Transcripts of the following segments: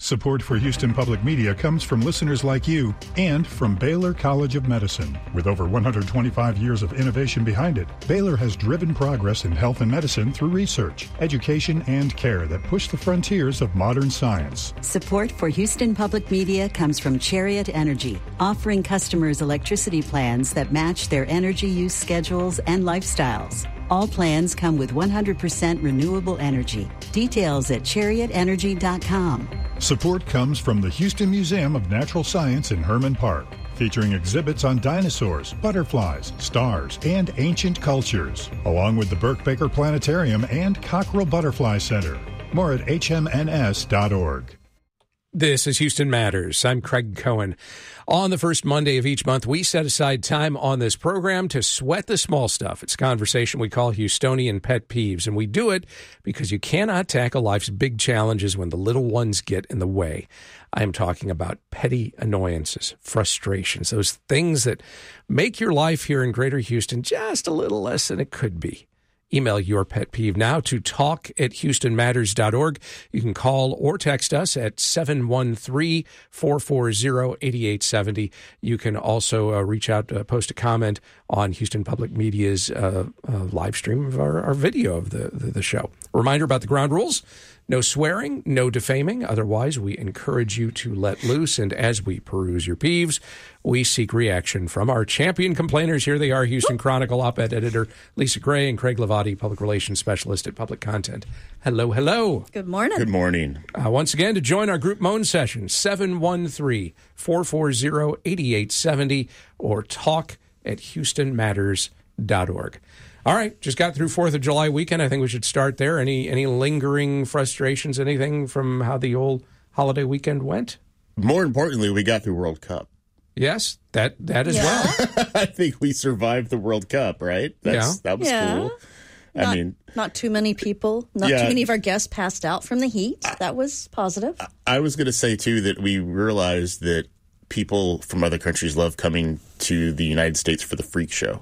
Support for Houston Public Media comes from listeners like you and from Baylor College of Medicine. With over 125 years of innovation behind it, Baylor has driven progress in health and medicine through research, education, and care that push the frontiers of modern science. Support for Houston Public Media comes from Chariot Energy, offering customers electricity plans that match their energy use schedules and lifestyles. All plans come with 100% renewable energy. Details at chariotenergy.com. Support comes from the Houston Museum of Natural Science in Herman Park, featuring exhibits on dinosaurs, butterflies, stars, and ancient cultures, along with the Burke Baker Planetarium and Cockrell Butterfly Center. More at hmns.org. This is Houston Matters. I'm Craig Cohen. On the first Monday of each month, we set aside time on this program to sweat the small stuff. It's a conversation we call Houstonian Pet Peeves, and we do it because you cannot tackle life's big challenges when the little ones get in the way. I am talking about petty annoyances, frustrations, those things that make your life here in Greater Houston just a little less than it could be. Email your pet peeve now to talk@houstonmatters.org. You can call or text us at 713-440-8870. You can also reach out, post a comment on Houston Public Media's live stream of our video of the show. Reminder about the ground rules. No swearing, no defaming. Otherwise, we encourage you to let loose. And as we peruse your peeves, we seek reaction from our champion complainers. Here they are, Houston Chronicle op-ed editor Lisa Gray and Craig Lavati, public relations specialist at Public Content. Hello, hello. Good morning. Good morning. Once again, to join our group moan session, 713-440-8870 or talk@houstonmatters.org. All right, just got through 4th of July weekend. I think we should start there. Any lingering frustrations, anything from how the old holiday weekend went? More importantly, we got through World Cup. Yes, that as well. I think we survived the World Cup, right? That was cool. Not too many people, not too many of our guests passed out from the heat. That was positive. I was going to say, too, that we realized that people from other countries love coming to the United States for the freak show.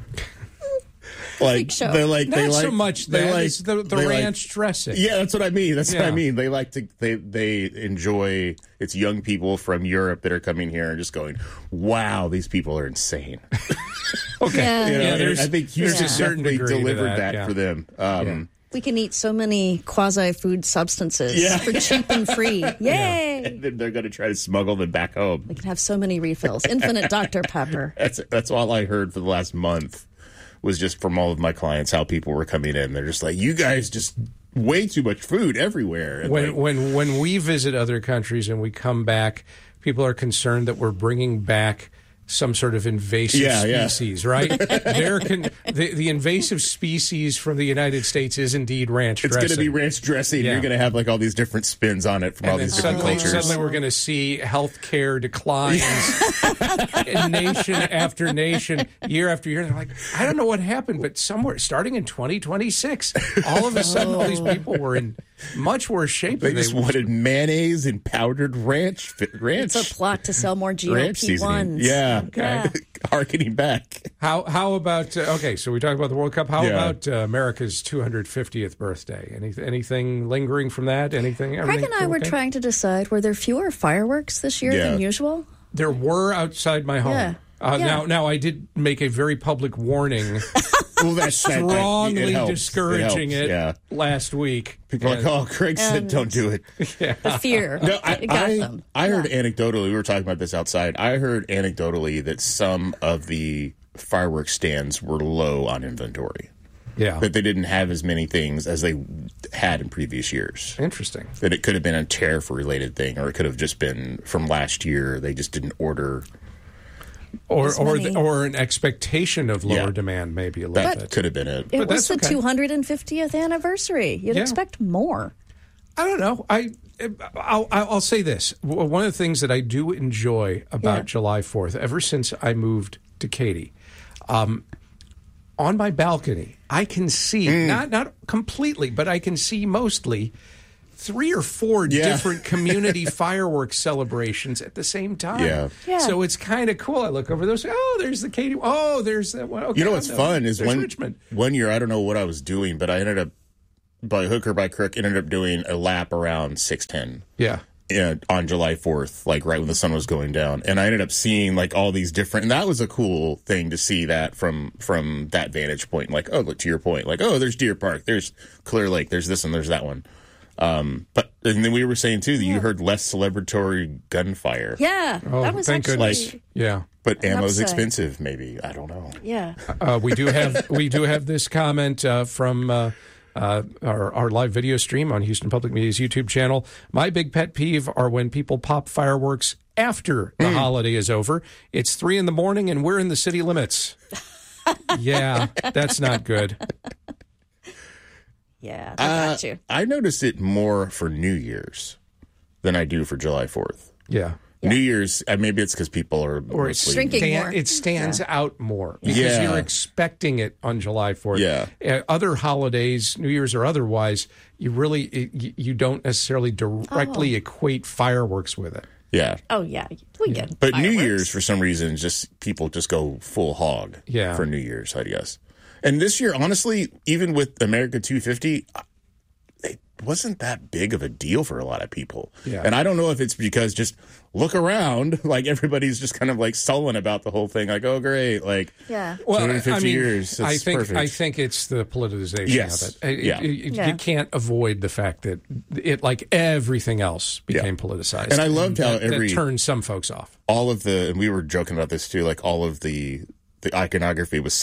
Freak show. Not so much that. It's the ranch dressing. Yeah, that's what I mean. What I mean. They like to. They enjoy. It's young people from Europe that are coming here and just going, "Wow, these people are insane." Okay. I think Houston certainly delivered that for them. We can eat so many quasi-food substances for cheap and free. Yay! And then they're going to try to smuggle them back home. We can have so many refills. Infinite Dr. Pepper. That's all I heard for the last month. Was just from all of my clients how people were coming in. They're just like, you guys just way too much food everywhere. And when we visit other countries and we come back, people are concerned that we're bringing back some sort of invasive species, right? The invasive species from the United States is indeed ranch dressing. It's going to be ranch dressing. Yeah. You're going to have like all these different spins on it from all these different cultures. Suddenly we're going to see healthcare declines in nation after nation, year after year. They're like, I don't know what happened, but somewhere starting in 2026, all of a sudden all these people were in much worse shape. They just wanted mayonnaise and powdered ranch. It's a plot to sell more GLP-1s. Yeah. Okay. Harkening back. How about so we talked about the World Cup. How about America's 250th birthday? Anything lingering from that? Anything? Craig and I were trying to decide, were there fewer fireworks this year than usual? There were outside my home. Now I did make a very public warning. Strongly discouraging it last week. People are like, oh, Craig said don't do it. The fear. No, I heard anecdotally, we were talking about this outside, I heard anecdotally that some of the fireworks stands were low on inventory. Yeah. That they didn't have as many things as they had in previous years. Interesting. That it could have been a tariff-related thing, or it could have just been from last year. They just didn't order... Or an expectation of lower demand, maybe a little bit. That could have been it. It was the 250th anniversary. You'd expect more. I don't know. I'll say this. One of the things that I do enjoy about July 4th, ever since I moved to Katy, on my balcony, I can see, not completely, but I can see mostly 3 or 4 different community fireworks celebrations at the same time. Yeah. So it's kind of cool. I look over those. Oh, there's the Katy. Oh, there's that one. Okay, you know what's fun is Richmond. One year, I don't know what I was doing, but I ended up, by hook or by crook, doing a lap around 610. Yeah. on July 4th, like right when the sun was going down. And I ended up seeing like all these different, and that was a cool thing to see that from that vantage point. Like, oh, look, to your point, like, oh, there's Deer Park, there's Clear Lake, there's this and there's that one. But and then we were saying too that you heard less celebratory gunfire. Yeah, that was thank actually goodness. Yeah. But ammo's expensive, maybe. I don't know. Yeah. We do have this comment from our live video stream on Houston Public Media's YouTube channel. My big pet peeve are when people pop fireworks after the holiday is over. It's 3 a.m. and we're in the city limits. Yeah, that's not good. Yeah, I got you. I noticed it more for New Year's than I do for July 4th. Yeah. New Year's, maybe it's because people are it's shrinking more. It stands out more because you're expecting it on July 4th. Yeah. Other holidays, New Year's or otherwise, you don't necessarily directly equate fireworks with it. Yeah. Oh, yeah. We get But fireworks. New Year's, for some reason, people just go full hog for New Year's, I guess. And this year, honestly, even with America 250, it wasn't that big of a deal for a lot of people. Yeah. And I don't know if it's because just look around, like everybody's just kind of like sullen about the whole thing. Like, oh, great. Like, 250 years. It's perfect. I think it's the politicization of it. You can't avoid the fact that it, like everything else, became politicized. And I loved how that turned some folks off. All of and we were joking about this too, like all of the iconography was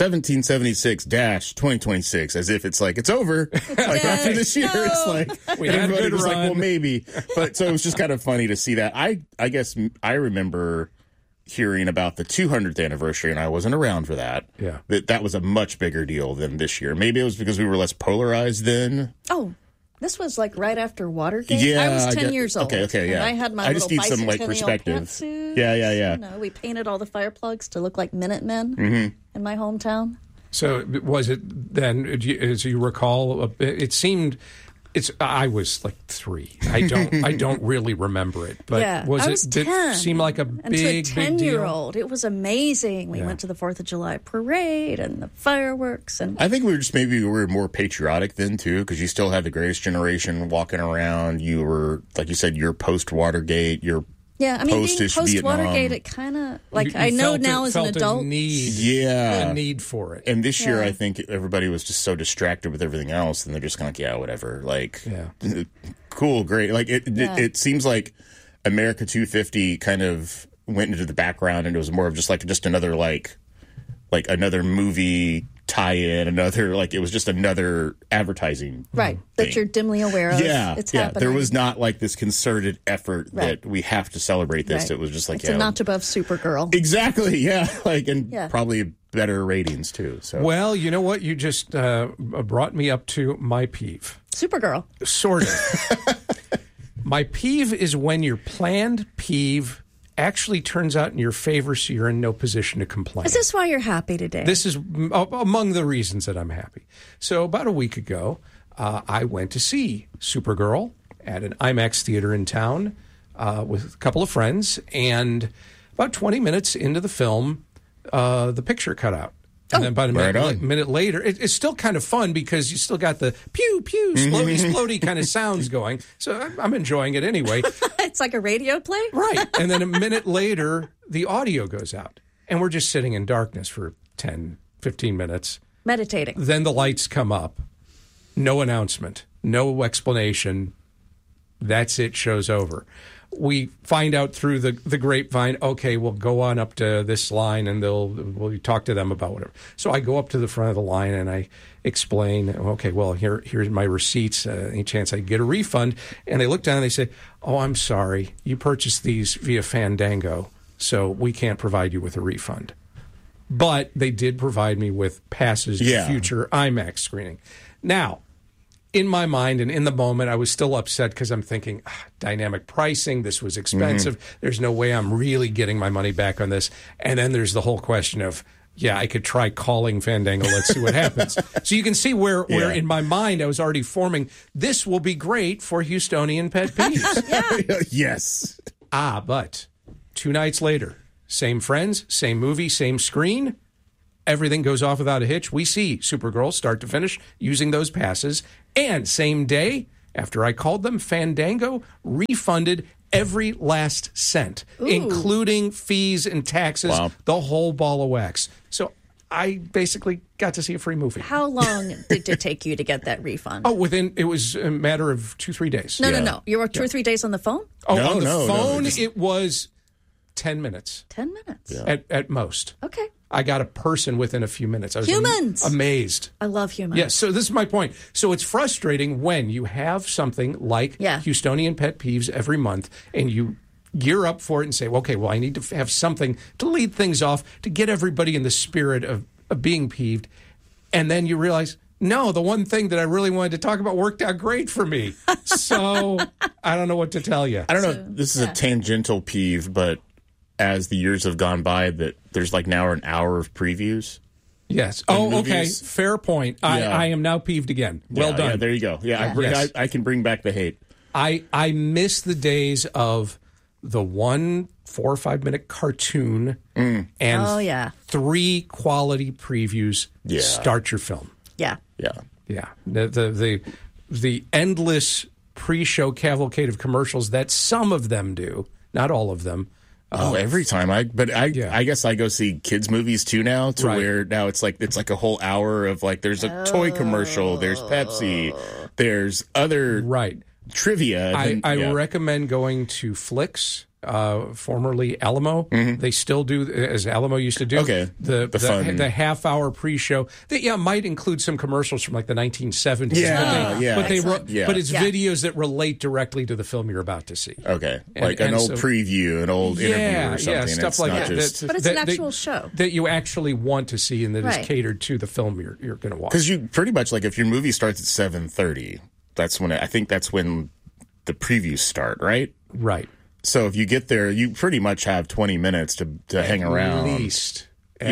1776-2026, as if it's like, it's over. Like after this year, it's like, everybody was like, well, maybe. But so it was just kind of funny to see that. I guess I remember hearing about the 200th anniversary, and I wasn't around for that. Yeah. That was a much bigger deal than this year. Maybe it was because we were less polarized then. Oh, this was like right after Watergate. Yeah, I was 10 years old. Okay, yeah. And I had my just little need some like bicentennial perspective. pantsuits. Yeah. You know, we painted all the fire plugs to look like Minutemen in my hometown. So was it then, as you recall, it seemed... I was like 3. I don't really remember it, but I was 10. Did it seem like a and big to a 10-year-old, it was amazing. We went to the 4th of July parade and the fireworks, and I think we were more patriotic then too, because you still had the Greatest Generation walking around. You were, like you said, you're post Watergate. You're being post Vietnam. Watergate, it kind of like You I know felt now as an adult. a need for it. And this year, I think everybody was just so distracted with everything else, and they're just kind of like, yeah, whatever. Like, cool, great. Like it seems like America 250 kind of went into the background, and it was more of just another like another movie tie-in, it was just another advertising right thing that you're dimly aware of. It's happening. There was not like this concerted effort that we have to celebrate this. It was just like it's a notch above Supergirl. Exactly, probably better ratings too. So well, you know what, you just brought me up to my peeve. Supergirl, sort of. My peeve is when your planned peeve actually turns out in your favor, so you're in no position to complain. Is this why you're happy today? This is among the reasons that I'm happy. So about a week ago, I went to see Supergirl at an IMAX theater in town with a couple of friends, and about 20 minutes into the film, the picture cut out. And then about a minute later, it's still kind of fun because you still got the pew, pew, splody, splody kind of sounds going. So I'm enjoying it anyway. It's like a radio play? Right. And then a minute later, the audio goes out. And we're just sitting in darkness for 10, 15 minutes. Meditating. Then the lights come up. No announcement. No explanation. That's it. Show's over. We find out through the grapevine, okay, we'll go on up to this line and we'll talk to them about whatever. So I go up to the front of the line and I explain, okay, well, here's my receipts. Any chance I get a refund? And they look down and they say, oh, I'm sorry. You purchased these via Fandango, so we can't provide you with a refund. But they did provide me with passes to future IMAX screening. Now, in my mind and in the moment, I was still upset because I'm thinking, dynamic pricing, this was expensive. There's no way I'm really getting my money back on this. And then there's the whole question of, I could try calling Fandango. Let's see what happens. So you can see where in my mind I was already forming, this will be great for Houstonian pet peeves. Yes. But 2 nights later, same friends, same movie, same screen. Everything goes off without a hitch. We see Supergirl start to finish using those passes. And same day, After I called them, Fandango refunded every last cent, including fees and taxes, the whole ball of wax. So I basically got to see a free movie. How long did it take you to get that refund? It was a matter of 2-3 days. No. You were 2 or 3 days on the phone? On the phone, it was 10 minutes. 10 minutes? Yeah. At most. Okay. I got a person within a few minutes. I was humans! Amazed. I love humans. Yes, so this is my point. So it's frustrating when you have something like Houstonian Pet Peeves every month and you gear up for it and say, well, I need to have something to lead things off to get everybody in the spirit of being peeved. And then you realize, no, the one thing that I really wanted to talk about worked out great for me. So I don't know what to tell you. I don't know. This is a tangential peeve, but as the years have gone by, that there's like now an hour of previews. Yes. Okay. Fair point. I am now peeved again. Well done. Yeah, there you go. Yeah, I can bring back the hate. I miss the days of the 1 4 or 5 minute cartoon and 3 quality previews. Yeah. Start your film. Yeah. The endless pre-show cavalcade of commercials that some of them do, not all of them. Every time I guess I go see kids movies too now, where now it's like a whole hour of like there's a toy commercial, there's Pepsi, there's other trivia. I recommend going to Flicks. Formerly Alamo. They still do, as Alamo used to do, the half-hour pre-show that might include some commercials from like the 1970s. But it's videos that relate directly to the film you're about to see. Okay, an old preview, an old interview or something. Yeah, stuff like that. But it's an actual show that you actually want to see and that is catered to the film you're going to watch. Because you pretty much, like, if your movie starts at 7:30, that's when the previews start, right? Right. So if you get there, you pretty much have 20 minutes to hang around. At least.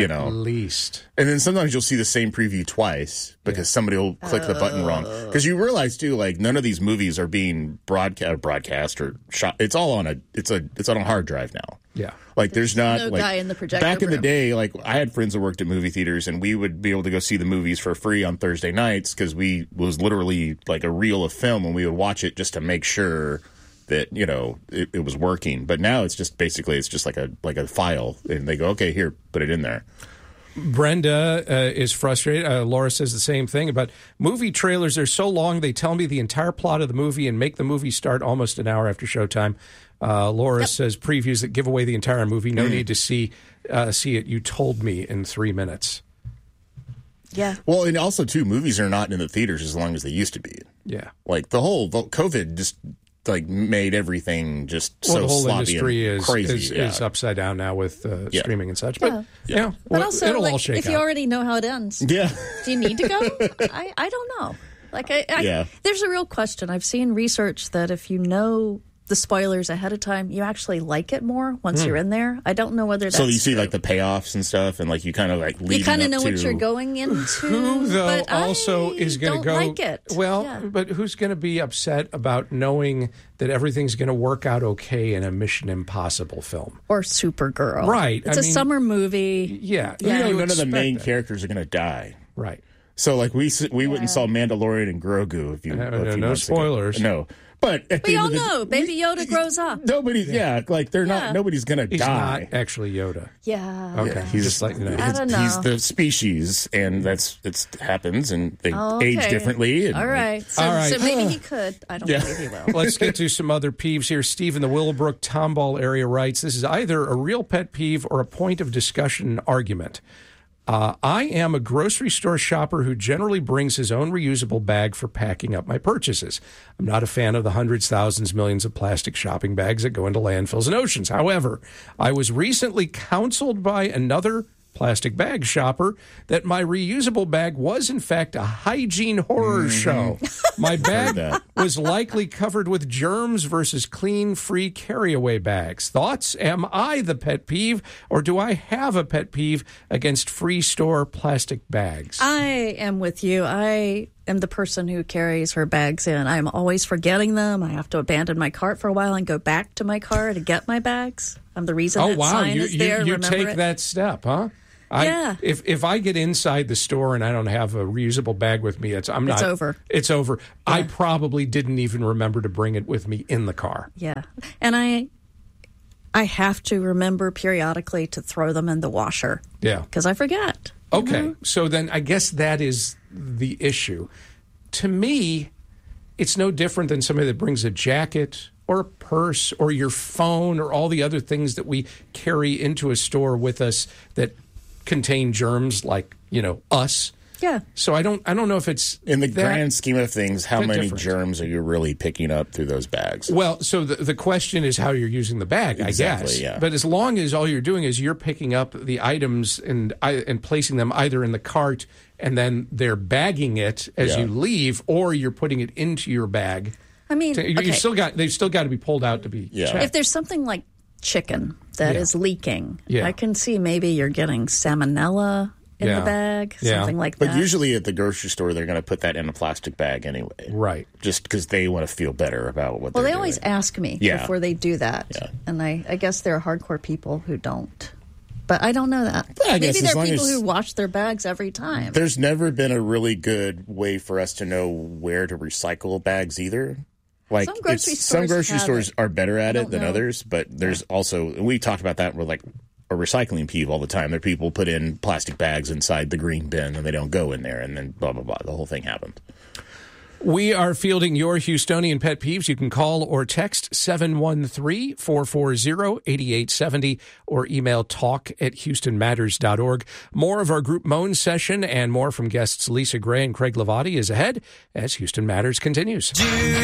And then sometimes you'll see the same preview twice because somebody will click the button wrong. Because you realize, too, like, none of these movies are being broadcast or shot. It's all on a hard drive now. Yeah. Like, there's not no like guy in the projector back in the room. day. Like, I had friends that worked at movie theaters, and we would be able to go see the movies for free on Thursday nights because we was literally like a reel of film, and we would watch it just to make sure that it was working. But now it's just like a file, and they go, okay, here, put it in there. Brenda is frustrated. Laura says the same thing about movie trailers. They're so long, they tell me the entire plot of the movie and make the movie start almost an hour after showtime. Laura says previews that give away the entire movie. No need to see it. You told me in 3 minutes. Yeah. Well, and also, too, movies are not in the theaters as long as they used to be. Yeah. Like, the whole COVID just made everything just so the whole sloppy industry and crazy. is upside down now with streaming and such. But but also, it'll all shake if out. you already know how it ends, do you need to go? I don't know. Like, there's a real question. I've seen research that if you know the spoilers ahead of time, you actually like it more once you're in there. I don't know whether that's so you see true. like the payoffs and stuff, and like you kind of like leading you kind of know to what you're going into. Who though but also is going to go? Like it. But who's going to be upset about knowing that everything's going to work out okay in a Mission Impossible film or Supergirl? Right, It's a summer movie. Yeah, none of the main characters are going to die. Right. So like we went and saw Mandalorian and Grogu. If you no spoilers. No. But at we all know Baby Yoda grows up. Nobody's they're not. Nobody's gonna He's die. Not actually Yoda. Yeah. Okay. He's just like I don't know. He's the species, and it happens, and they age differently. And, all right. So maybe he could. I don't believe he will. Let's get to some other peeves here. Steve in the Willowbrook Tomball area writes, "This is either a real pet peeve or a point of discussion and argument. I am a grocery store shopper who generally brings his own reusable bag for packing up my purchases. I'm not a fan of the hundreds, thousands, millions of plastic shopping bags that go into landfills and oceans. However, I was recently counseled by another plastic bag shopper that my reusable bag was in fact a hygiene horror show. My bag was likely covered with germs versus clean, free carry-away bags. Thoughts? Am I the pet peeve, or do I have a pet peeve against free store plastic bags?" I am with you. I am the person who carries her bags in. I'm always forgetting them. I have to abandon my cart for a while and go back to my car to get my bags. I'm the reason that sign is there. You Remember take it? that step, huh? If I get inside the store and I don't have a reusable bag with me, it's over. It's over. Yeah. I probably didn't even remember to bring it with me in the car. Yeah. And I have to remember periodically to throw them in the washer. Yeah. Because I forget. Okay. So then I guess that is the issue. To me, it's no different than somebody that brings a jacket or a purse or your phone or all the other things that we carry into a store with us that contain germs like, us. Yeah. So I don't know if it's in the grand scheme of things, how many germs are you really picking up through those bags? Well, so the question is how you're using the bag, exactly, I guess. Yeah. But as long as all you're doing is you're picking up the items and placing them either in the cart and then they're bagging it as you leave, or you're putting it into your bag. I mean, they've still got to be pulled out to be checked. If there's something like chicken that is leaking, I can see maybe you're getting salmonella in the bag, something like that. But usually at the grocery store, they're going to put that in a plastic bag anyway. Right. Just because they want to feel better about what they're doing. Well, they always ask me before they do that. Yeah. And I guess there are hardcore people who don't. But I don't know that. Maybe there are people who wash their bags every time. There's never been a really good way for us to know where to recycle bags either. Like some grocery stores are better at it than others, but there's also, we talked about that with like a recycling peeve all the time. There are people put in plastic bags inside the green bin and they don't go in there, and then blah, blah, blah. The whole thing happens. We are fielding your Houstonian pet peeves. You can call or text 713-440-8870 or email talk@houstonmatters.org. More of our group moan session and more from guests Lisa Gray and Craig Lavati is ahead as Houston Matters continues.